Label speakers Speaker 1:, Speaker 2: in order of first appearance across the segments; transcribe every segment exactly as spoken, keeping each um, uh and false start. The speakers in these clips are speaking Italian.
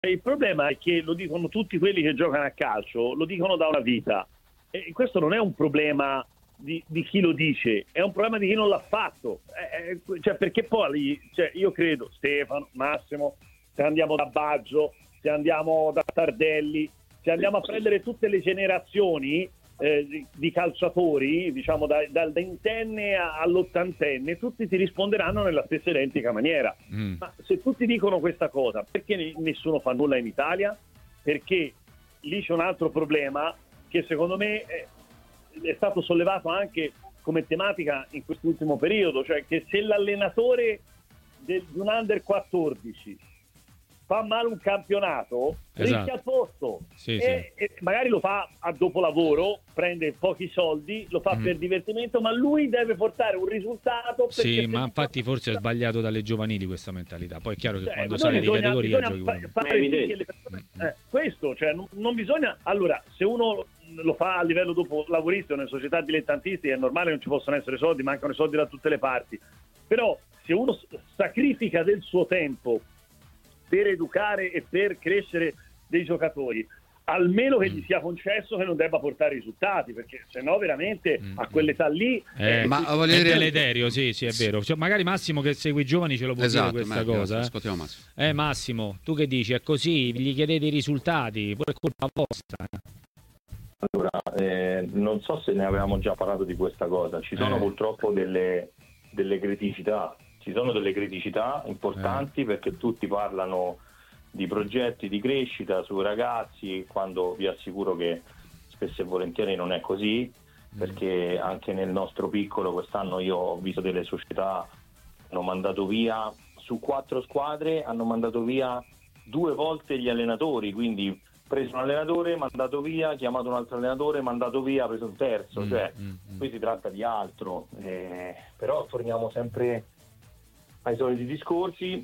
Speaker 1: il problema è che lo dicono tutti quelli che giocano a calcio, lo dicono da una vita, e questo non è un problema di, di chi lo dice, è un problema di chi non l'ha fatto, eh, cioè, perché poi cioè, io credo, Stefano, Massimo, se andiamo da Baggio, se andiamo da Tardelli, se andiamo a prendere tutte le generazioni eh, di, di calciatori, diciamo da, dal ventenne all'ottantenne, tutti ti risponderanno nella stessa identica maniera. Mm. Ma se tutti dicono questa cosa, perché nessuno fa nulla in Italia? Perché lì c'è un altro problema che secondo me è, è stato sollevato anche come tematica in quest'ultimo periodo, cioè che se l'allenatore del, di un under quattordici fa male un campionato, esatto, rischia il posto, sì, e, sì. e magari lo fa a dopolavoro, prende pochi soldi, lo fa mm. per divertimento, ma lui deve portare un risultato.
Speaker 2: Sì, ma infatti forse è sbagliato dalle giovanili questa mentalità. Poi è chiaro che cioè, quando sale di categoria giochi fa, fare
Speaker 1: che le persone, eh, questo, cioè non, non bisogna. Allora, se uno lo fa a livello dopo lavoristico nelle società dilettantistiche è normale, non ci possono essere soldi, mancano i soldi da tutte le parti. Però se uno sacrifica del suo tempo per educare e per crescere dei giocatori, almeno che gli sia concesso che non debba portare risultati, perché sennò veramente mm. a quell'età lì
Speaker 2: eh, eh, ma è dire... deleterio, sì, sì, è vero. Cioè, magari Massimo che segui i giovani ce lo può
Speaker 3: esatto,
Speaker 2: dire questa
Speaker 3: Mario,
Speaker 2: cosa. Eh?
Speaker 3: Massimo.
Speaker 2: eh Massimo, tu che dici? È così, gli chiedete i risultati, poi è colpa vostra.
Speaker 4: Allora, eh, non so se ne avevamo già parlato di questa cosa, ci sono eh. purtroppo delle, delle criticità. Ci sono delle criticità importanti eh. perché tutti parlano di progetti di crescita sui ragazzi, quando vi assicuro che spesso e volentieri non è così, mm. perché anche nel nostro piccolo quest'anno io ho visto delle società che hanno mandato via, su quattro squadre hanno mandato via due volte gli allenatori, quindi preso un allenatore, mandato via, chiamato un altro allenatore, mandato via, preso un terzo, mm. cioè mm. qui si tratta di altro, eh, però torniamo sempre ai soliti discorsi.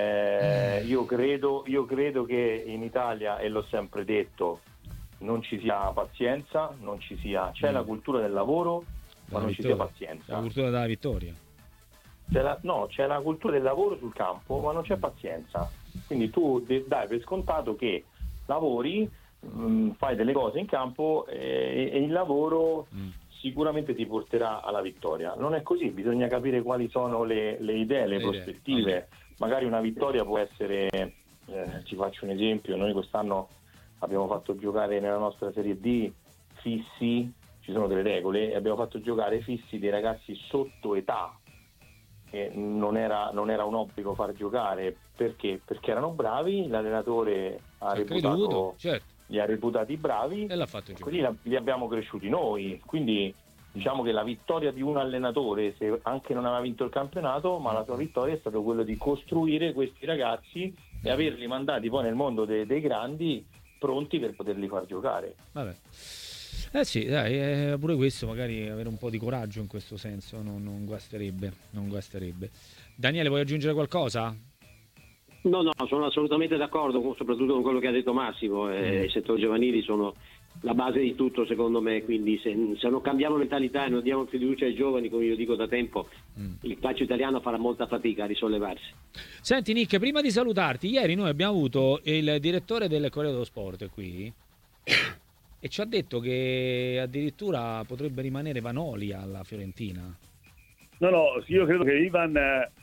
Speaker 4: eh, io credo io credo che in Italia, e l'ho sempre detto, non ci sia pazienza, non ci sia c'è mm. la cultura del lavoro, ma non ci sia pazienza.
Speaker 2: La cultura della vittoria.
Speaker 4: C'è la, no, c'è la cultura del lavoro sul campo, ma non c'è pazienza. Quindi tu de- dai per scontato che lavori, mh, fai delle cose in campo e, e il lavoro mm. sicuramente ti porterà alla vittoria. Non è così, bisogna capire quali sono le, le idee, le, le prospettive. Idee. Magari una vittoria può essere, eh, ci faccio un esempio, noi quest'anno abbiamo fatto giocare nella nostra Serie D fissi, ci sono delle regole, e abbiamo fatto giocare fissi dei ragazzi sotto età, che non era, non era un obbligo far giocare, perché? Perché erano bravi, l'allenatore ha reputato... Creduto, certo. li ha reputati bravi
Speaker 2: e l'ha fatto giocare.
Speaker 4: Così li abbiamo cresciuti noi, quindi diciamo che la vittoria di un allenatore, se anche non aveva vinto il campionato, ma la sua vittoria è stata quella di costruire questi ragazzi e averli mandati poi nel mondo de- dei grandi pronti per poterli far giocare.
Speaker 2: Vabbè. Eh sì, dai, eh, pure questo, magari avere un po' di coraggio in questo senso non, non guasterebbe, non guasterebbe. Daniele, vuoi aggiungere qualcosa?
Speaker 5: No, no, sono assolutamente d'accordo, soprattutto con quello che ha detto Massimo. Eh, I settori giovanili sono la base di tutto, secondo me, quindi se, se non cambiamo mentalità e non diamo fiducia ai giovani, come io dico da tempo, mm. il calcio italiano farà molta fatica a risollevarsi.
Speaker 2: Senti Nick, prima di salutarti, ieri noi abbiamo avuto il direttore del Corriere dello Sport qui e ci ha detto che addirittura potrebbe rimanere Vanoli alla Fiorentina.
Speaker 1: No, no, io credo che Ivan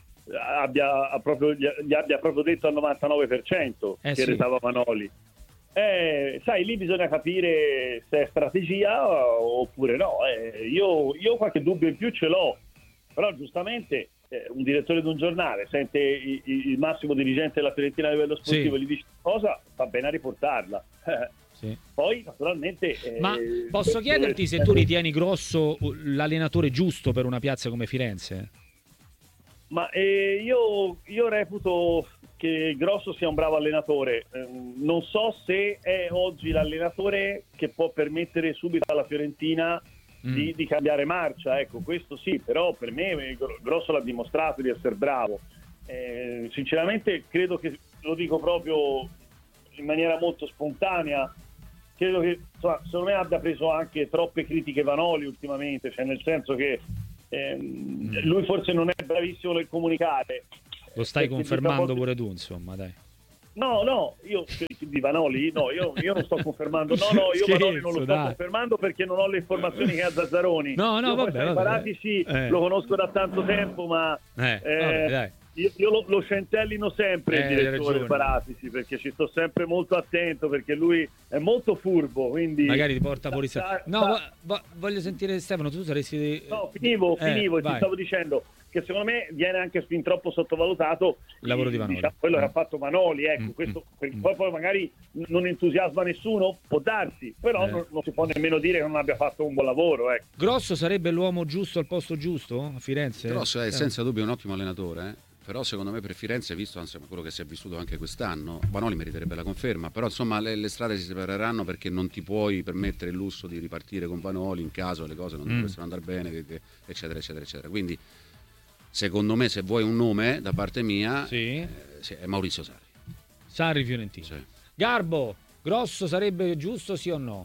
Speaker 1: abbia proprio, gli abbia proprio detto al novantanove per cento eh che sì. restava Vanoli. Eh, sai, lì bisogna capire se è strategia oppure no. Eh, io, io qualche dubbio in più ce l'ho, però giustamente eh, un direttore di un giornale sente il, il massimo dirigente della Fiorentina a livello sportivo sì. e gli dice cosa, fa bene a riportarla. Eh, sì. Poi naturalmente eh,
Speaker 2: ma posso chiederti se tu ritieni Grosso l'allenatore giusto per una piazza come Firenze?
Speaker 1: Ma eh, io, io reputo che Grosso sia un bravo allenatore, eh, non so se è oggi l'allenatore che può permettere subito alla Fiorentina mm. di, di cambiare marcia, ecco, questo sì, però per me Grosso l'ha dimostrato di essere bravo. Eh, sinceramente credo che, lo dico proprio in maniera molto spontanea, credo che insomma, secondo me abbia preso anche troppe critiche Vanoli ultimamente, cioè nel senso che ehm, lui forse non è bravissimo nel comunicare.
Speaker 2: Lo stai confermando pure tu, insomma, dai.
Speaker 1: No, no, io di Vanoli, no, io, io non sto confermando, no, no, io
Speaker 2: Scherzo,
Speaker 1: Vanoli non lo sto
Speaker 2: dai.
Speaker 1: confermando perché non ho le informazioni che ha Zazzaroni.
Speaker 2: No, no,
Speaker 1: io
Speaker 2: vabbè, vabbè.
Speaker 1: Paratici
Speaker 2: Eh.
Speaker 1: lo conosco da tanto tempo, ma
Speaker 2: Eh,
Speaker 1: eh,
Speaker 2: vabbè, dai.
Speaker 1: io, io lo, lo centellino sempre
Speaker 2: Eh,
Speaker 1: il
Speaker 2: hai
Speaker 1: direttore
Speaker 2: ragione.
Speaker 1: Paratici, perché ci sto sempre molto attento, perché lui è molto furbo, quindi
Speaker 2: Magari ti porta fuori
Speaker 1: sta-
Speaker 2: strada.
Speaker 1: sta-
Speaker 2: No, va- va- voglio sentire Stefano, tu saresti...
Speaker 1: No, finivo,
Speaker 2: Eh,
Speaker 1: finivo e ti
Speaker 2: vai.
Speaker 1: stavo dicendo che secondo me viene anche fin troppo sottovalutato
Speaker 2: Il lavoro di Vanoli.
Speaker 1: diciamo, quello che
Speaker 2: Mm.
Speaker 1: ha fatto Vanoli, ecco,
Speaker 2: Mm,
Speaker 1: questo
Speaker 2: mm,
Speaker 1: perché
Speaker 2: mm.
Speaker 1: poi, poi magari non entusiasma nessuno, può darsi, però
Speaker 2: Eh.
Speaker 1: non, non si può nemmeno dire che non abbia fatto un buon lavoro, ecco.
Speaker 2: Grosso sarebbe l'uomo giusto al posto giusto a Firenze?
Speaker 3: Grosso è
Speaker 2: Eh.
Speaker 3: senza dubbio un ottimo allenatore, eh. Però secondo me per Firenze, visto insomma, quello che si è vissuto anche quest'anno, Vanoli meriterebbe la conferma, però insomma le, le strade si separeranno perché non ti puoi permettere il lusso di ripartire con Vanoli in caso le cose non
Speaker 2: Mm.
Speaker 3: dovessero andare bene, che- che- eccetera, eccetera, eccetera. Quindi secondo me se vuoi un nome da parte mia
Speaker 2: Sì.
Speaker 3: eh, sì, è Maurizio Sarri.
Speaker 2: Sarri Fiorentino.
Speaker 3: Sì.
Speaker 2: Garbo, Grosso sarebbe giusto sì o no?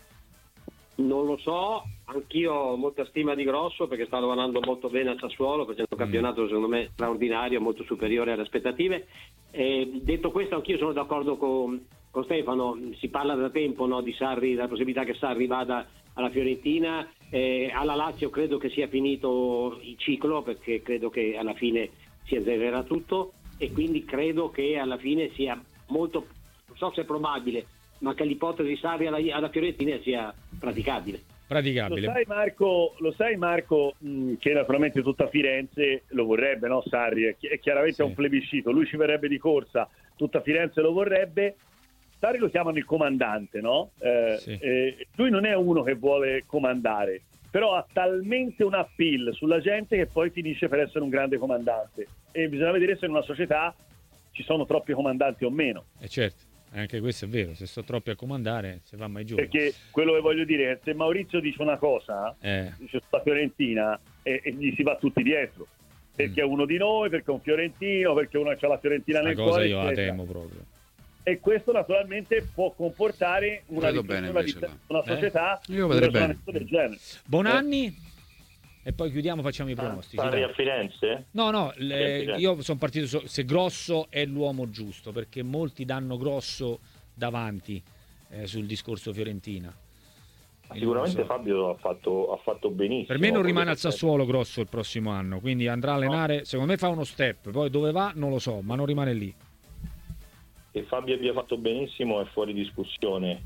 Speaker 5: Non lo so, anch'io ho molta stima di Grosso perché sta lavorando molto bene a Sassuolo, facendo un campionato secondo me straordinario, molto superiore alle aspettative. E detto questo, anch'io sono d'accordo con, con Stefano, si parla da tempo, no, di Sarri, della possibilità che Sarri vada alla Fiorentina, eh, alla Lazio credo che sia finito il ciclo perché credo che alla fine si azzererà tutto e quindi credo che alla fine sia molto, non so se è probabile, ma che l'ipotesi di Sarri alla, alla Fiorentina sia praticabile.
Speaker 1: Lo
Speaker 2: Praticabile.
Speaker 1: sai Marco, lo sai Marco mh, che naturalmente tutta Firenze lo vorrebbe, no Sarri? È, chi- è chiaramente
Speaker 2: Sì.
Speaker 1: un plebiscito, lui ci verrebbe di corsa, tutta Firenze lo vorrebbe. Sarri lo chiamano il comandante, no? Eh,
Speaker 2: Sì.
Speaker 1: eh, lui non è uno che vuole comandare, però ha talmente un appeal sulla gente che poi finisce per essere un grande comandante. E bisogna vedere se in una società ci sono troppi comandanti o meno.
Speaker 2: Eh certo, anche questo è vero, se sto troppi a comandare si va mai giù.
Speaker 1: Perché quello che voglio dire è che se Maurizio dice una cosa,
Speaker 2: Eh.
Speaker 1: dice sta Fiorentina, e, e gli si va tutti dietro. Perché è uno di noi, perché è un fiorentino, perché uno ha la Fiorentina
Speaker 2: La
Speaker 1: nel
Speaker 2: cosa
Speaker 1: cuore.
Speaker 2: io la
Speaker 1: eccetera.
Speaker 2: temo proprio.
Speaker 1: E questo naturalmente può comportare una
Speaker 3: Vedo bene
Speaker 1: riflessione di
Speaker 3: invece,
Speaker 1: una
Speaker 2: là.
Speaker 1: società
Speaker 3: Io
Speaker 1: di
Speaker 3: vedrei
Speaker 1: un
Speaker 3: bene.
Speaker 1: ragionamento del genere.
Speaker 2: Bonanni e poi chiudiamo, facciamo i pronostici.
Speaker 4: Sarri
Speaker 2: dai.
Speaker 4: a Firenze?
Speaker 2: No, no, le-
Speaker 4: Firenze.
Speaker 2: io sono partito su- se Grosso è l'uomo giusto, perché molti danno Grosso davanti eh, sul discorso Fiorentina. E
Speaker 4: Sicuramente
Speaker 2: non so.
Speaker 4: Fabio ha fatto, ha fatto benissimo.
Speaker 2: Per me non rimane al
Speaker 4: Quello che-
Speaker 2: Sassuolo Grosso il prossimo anno, quindi andrà a allenare, secondo me fa uno step, poi dove va non lo so, ma non rimane lì.
Speaker 4: Che Fabio abbia fatto benissimo è fuori discussione.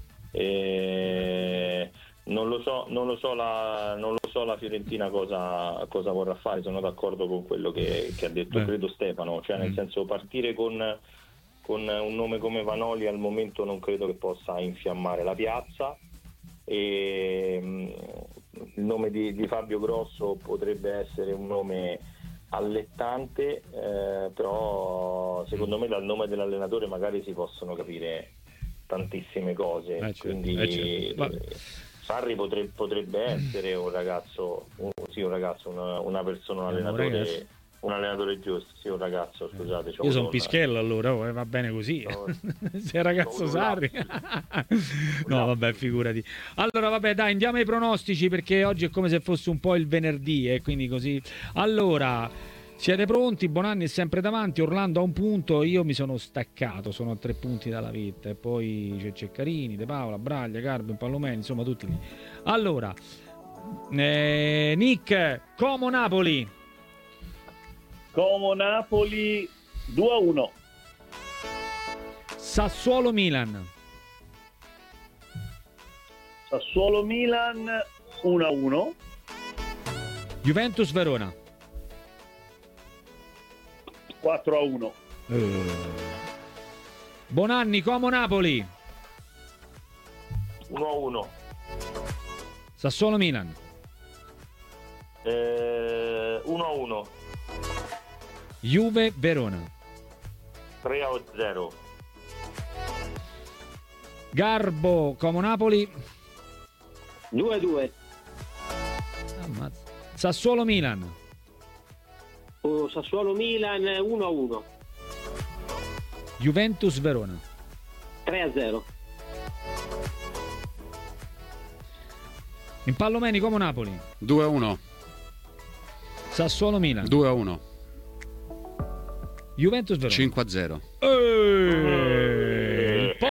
Speaker 4: E non lo so, non lo so la, non lo so la Fiorentina cosa, cosa vorrà fare. Sono d'accordo con quello che, che ha detto
Speaker 2: Beh.
Speaker 4: credo Stefano, cioè nel
Speaker 2: Mm.
Speaker 4: senso partire con, con un nome come Vanoli al momento non credo che possa infiammare la piazza. E mm, il nome di, di Fabio Grosso potrebbe essere un nome allettante, eh, però secondo me dal nome dell'allenatore magari si possono capire tantissime cose.
Speaker 2: Eh, certo,
Speaker 4: Quindi
Speaker 2: eh, certo. Va-
Speaker 4: eh, Sarri potre- potrebbe essere un ragazzo, un, sì, un ragazzo, una, una persona, un
Speaker 2: Eh, un
Speaker 4: allenatore,
Speaker 2: ragazzo.
Speaker 4: un allenatore giusto, sì, un ragazzo, scusate. c'ho
Speaker 2: Io sono
Speaker 4: un-
Speaker 2: Pischello allora, oh, eh, va bene così.
Speaker 4: No.
Speaker 2: Sei il ragazzo
Speaker 4: No,
Speaker 2: Sarri. No, vabbè, figurati. Allora, vabbè, dai, andiamo ai pronostici perché oggi è come se fosse un po' il venerdì e quindi così. Allora, siete pronti? Bonanni è sempre davanti, Orlando a un punto, io mi sono staccato, sono a tre punti dalla vetta e poi c'è Ceccarini, De Paola, Braglia, Carbo, Pallomeni, insomma tutti lì. Allora, eh, Nick, Como Napoli.
Speaker 1: Como Napoli due a uno.
Speaker 2: Sassuolo Milan.
Speaker 1: Sassuolo Milan uno a uno.
Speaker 2: Juventus Verona.
Speaker 1: quattro a uno.
Speaker 2: Bonanni, Como Napoli.
Speaker 4: uno a uno.
Speaker 2: Sassuolo Milan.
Speaker 4: Eh, uno a uno.
Speaker 2: Juve Verona.
Speaker 4: tre a zero.
Speaker 2: Garbo, Como Napoli.
Speaker 5: due a due.
Speaker 2: Ammazza. Sassuolo Milan.
Speaker 5: Oh, Sassuolo Milan uno a uno.
Speaker 2: Juventus Verona.
Speaker 5: tre a zero.
Speaker 2: Impallomeni, Como Napoli.
Speaker 3: due a uno.
Speaker 2: Sassuolo Milan.
Speaker 3: due a uno.
Speaker 2: Juventus Verona.
Speaker 3: cinque a zero.
Speaker 2: Eh,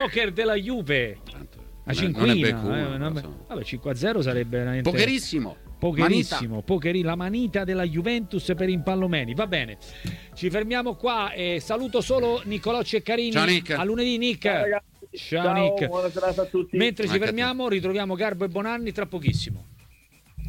Speaker 2: poker della Juve.
Speaker 3: Tanto,
Speaker 2: La
Speaker 3: non è-
Speaker 2: cinquina,
Speaker 3: non è beccuno,
Speaker 2: eh, non-
Speaker 3: insomma.
Speaker 2: vabbè, cinque a zero sarebbe veramente
Speaker 3: Pocherissimo.
Speaker 2: pocherissimo, pokeri- la manita della Juventus per Impallomeni. Va bene, ci fermiamo qua e saluto solo Nicolò Ceccarini.
Speaker 3: Ciao, Nick.
Speaker 2: A lunedì Nick.
Speaker 1: Ciao, ragazzi.
Speaker 2: Ciao,
Speaker 1: Ciao,
Speaker 2: Nick.
Speaker 1: buona serata a tutti.
Speaker 2: Mentre ci
Speaker 3: Anche a te.
Speaker 2: fermiamo ritroviamo Garbo e Bonanni tra pochissimo.